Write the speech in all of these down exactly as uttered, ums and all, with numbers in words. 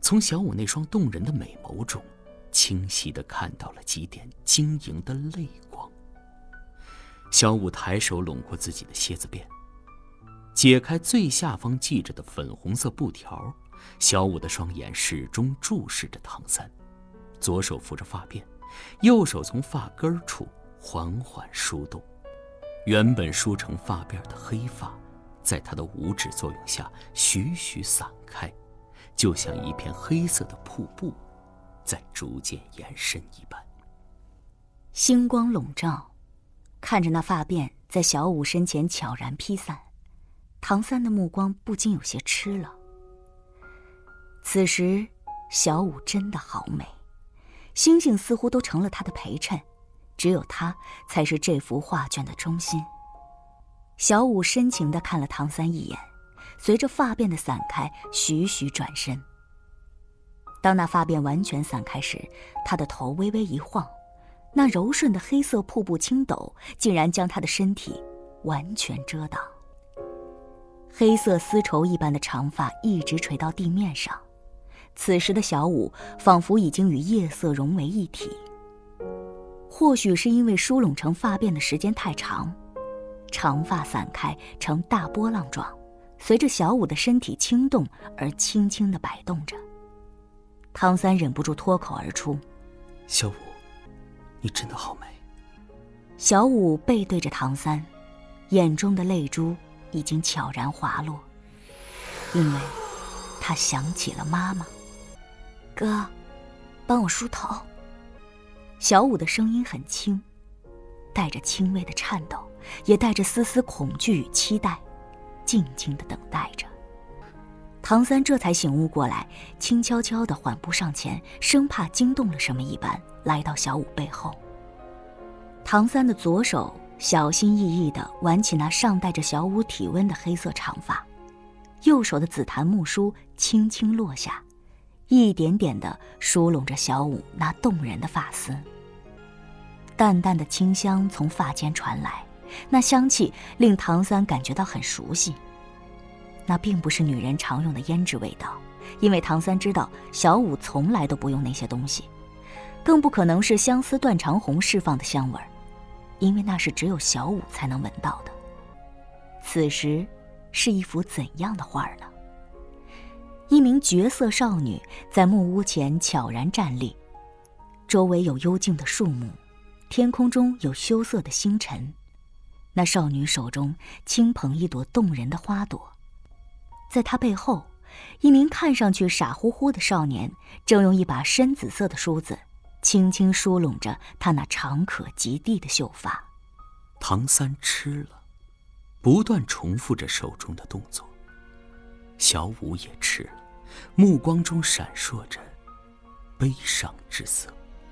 从小五那双动人的美眸中，清晰地看到了几点晶莹的泪光。小五抬手拢过自己的蝎子辫，解开最下方系着的粉红色布条，小五的双眼始终注视着唐三，左手扶着发辫，右手从发根处缓缓梳动。原本梳成发辫的黑发，在他的五指作用下徐徐散开，就像一片黑色的瀑布，在逐渐延伸一般。 星光笼罩，看着那发辫在小五身前悄然披散，唐三的目光不禁有些痴了。此时小五真的好美，星星似乎都成了她的陪衬，只有她才是这幅画卷的中心。小五深情地看了唐三一眼，随着发辫的散开，徐徐转身。当那发辫完全散开时，她的头微微一晃，那柔顺的黑色瀑布轻抖竟然将她的身体完全遮挡。黑色丝绸一般的长发一直垂到地面上，此时的小五仿佛已经与夜色融为一体。或许是因为梳拢成发辫的时间太长，长发散开成大波浪状，随着小五的身体轻动而轻轻地摆动着。唐三忍不住脱口而出： 小五，你真的好美。 小五背对着唐三，眼中的泪珠已经悄然滑落，因为他想起了妈妈。哥，帮我梳头。小五的声音很轻，带着轻微的颤抖，也带着丝丝恐惧与期待，静静地等待着。唐三这才醒悟过来，轻悄悄地缓步上前，生怕惊动了什么一般，来到小五背后。唐三的左手小心翼翼地挽起那尚带着小五体温的黑色长发，右手的紫檀木梳轻轻落下，一点点地梳拢着小五那动人的发丝。淡淡的清香从发间传来，那香气令唐三感觉到很熟悉。那并不是女人常用的胭脂味道，因为唐三知道小五从来都不用那些东西，更不可能是相思断肠红释放的香味儿，因为那是只有小五才能闻到的。此时是一幅怎样的画呢？一名绝色少女在木屋前悄然站立，周围有幽静的树木，天空中有羞涩的星辰。那少女手中轻捧一朵动人的花朵，在她背后，一名看上去傻乎乎的少年正用一把深紫色的梳子轻轻梳拢着她那长可及地的秀发。 唐三吃了，不断重复着手中的动作。小五也吃了，目光中闪烁着悲伤之色。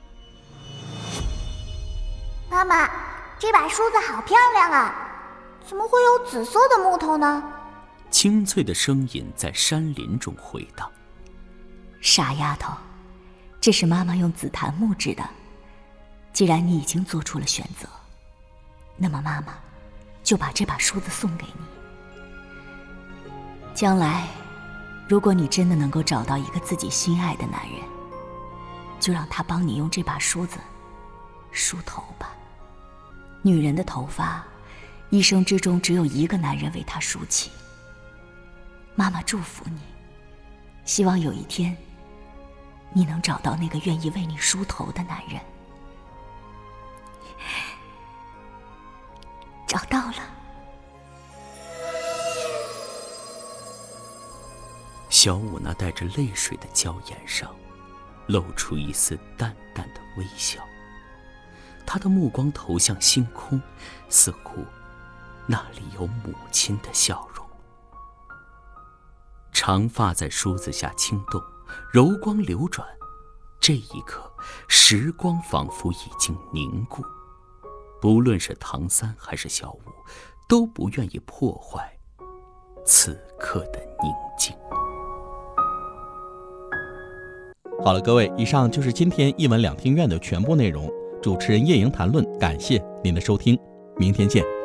妈妈，这把梳子好漂亮啊，怎么会有紫色的木头呢？ 清脆的声音在山林中回荡。 傻丫头，这是妈妈用紫檀木制的，既然你已经做出了选择，那么妈妈就把这把梳子送给你。将来如果你真的能够找到一个自己心爱的男人，就让他帮你用这把梳子梳头吧。女人的头发一生之中只有一个男人为她梳起。妈妈祝福你，希望有一天你能找到那个愿意为你梳头的男人。找到了。 小五那带着泪水的娇颜上露出一丝淡淡的微笑，他的目光投向星空，似乎那里有母亲的笑容。长发在梳子下轻动，柔光流转，这一刻时光仿佛已经凝固，不论是唐三还是小五，都不愿意破坏此刻的宁静。 好了，各位，以上就是今天一文两厅院的全部内容。主持人叶莹谈论，感谢您的收听，明天见。